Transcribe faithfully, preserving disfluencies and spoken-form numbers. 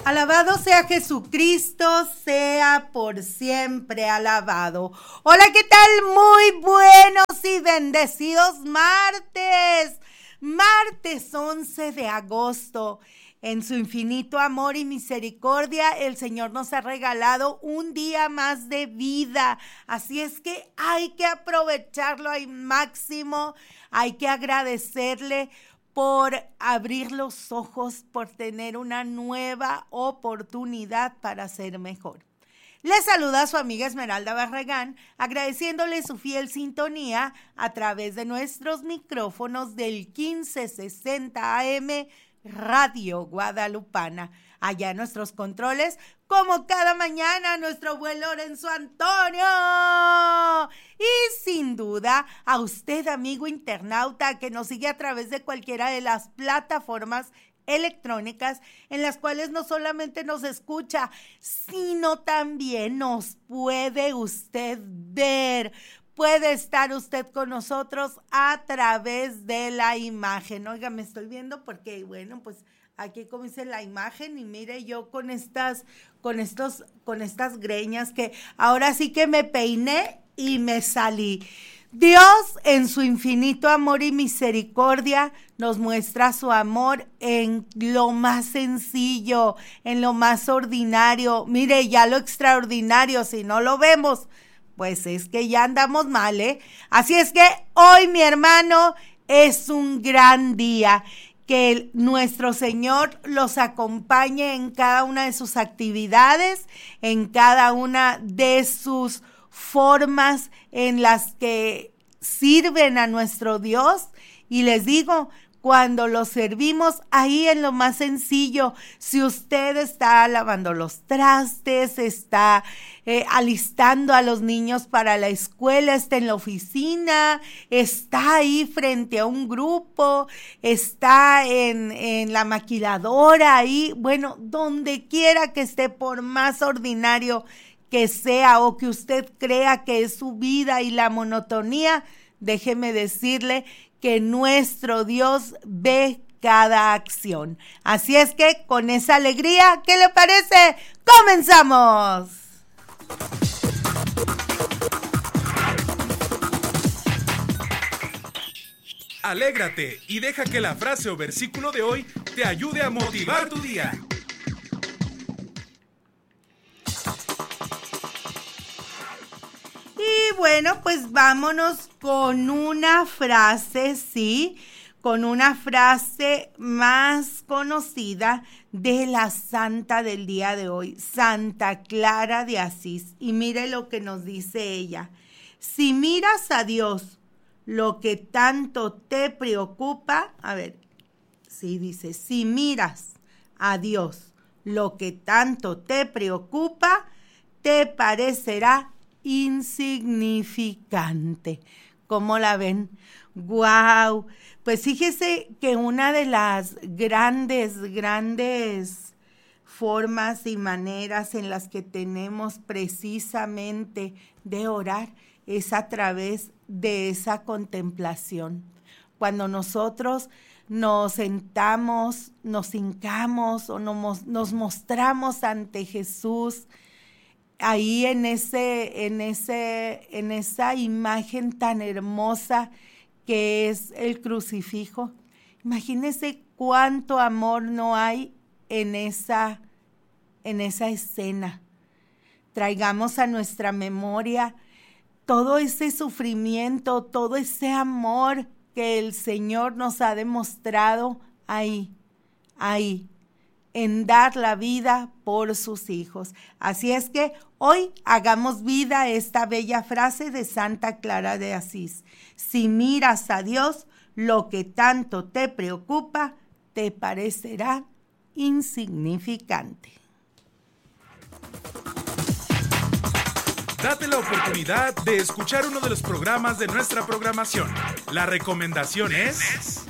Alabado sea Jesucristo, sea por siempre alabado. Hola, ¿qué tal? Muy buenos y bendecidos martes. Martes once de agosto. En su infinito amor y misericordia, el Señor nos ha regalado un día más de vida. Así es que hay que aprovecharlo al máximo. Hay que agradecerle por abrir los ojos, por tener una nueva oportunidad para ser mejor. Les saluda su amiga Esmeralda Barragán, agradeciéndole su fiel sintonía a través de nuestros micrófonos del quince sesenta A M Radio Guadalupana. Allá en nuestros controles, como cada mañana, nuestro buen Lorenzo Antonio. Y sin duda, a usted, amigo internauta, que nos sigue a través de cualquiera de las plataformas electrónicas en las cuales no solamente nos escucha, sino también nos puede usted ver. Puede estar usted con nosotros a través de la imagen. Oiga, me estoy viendo porque, bueno, pues aquí como dice la imagen y mire yo con estas, con estos, con estas greñas que ahora sí que me peiné y me salí. Dios en su infinito amor y misericordia nos muestra su amor en lo más sencillo, en lo más ordinario. Mire, ya lo extraordinario, si no lo vemos, pues es que ya andamos mal, ¿eh? Así es que hoy, mi hermano, es un gran día. Que el, nuestro Señor los acompañe en cada una de sus actividades, en cada una de sus formas en las que sirven a nuestro Dios. Y les digo, cuando los servimos ahí en lo más sencillo, si usted está lavando los trastes, está eh, alistando a los niños para la escuela, está en la oficina, está ahí frente a un grupo, está en, en la maquiladora ahí, bueno, donde quiera que esté, por más ordinario que sea o que usted crea que es su vida y la monotonía, déjeme decirle que nuestro Dios ve cada acción. Así es que con esa alegría, ¿qué le parece? ¡Comenzamos! Alégrate y deja que la frase o versículo de hoy te ayude a motivar tu día. Y bueno, pues vámonos con una frase, ¿sí? Con una frase más conocida de la santa del día de hoy, Santa Clara de Asís. Y mire lo que nos dice ella. Si miras a Dios, lo que tanto te preocupa, a ver, sí dice, si miras a Dios, lo que tanto te preocupa, te parecerá insignificante. ¿Cómo la ven? ¡Guau! Pues fíjese que una de las grandes, grandes formas y maneras en las que tenemos precisamente de orar es a través de esa contemplación. Cuando nosotros nos sentamos, nos hincamos o nos, nos mostramos ante Jesús, ahí en ese, en ese, en esa imagen tan hermosa que es el crucifijo. Imagínense cuánto amor no hay en esa, en esa escena. Traigamos a nuestra memoria todo ese sufrimiento, todo ese amor que el Señor nos ha demostrado ahí, ahí, en dar la vida por sus hijos. Así es que hoy hagamos vida a esta bella frase de Santa Clara de Asís. Si miras a Dios, lo que tanto te preocupa, te parecerá insignificante. Date la oportunidad de escuchar uno de los programas de nuestra programación. La recomendación es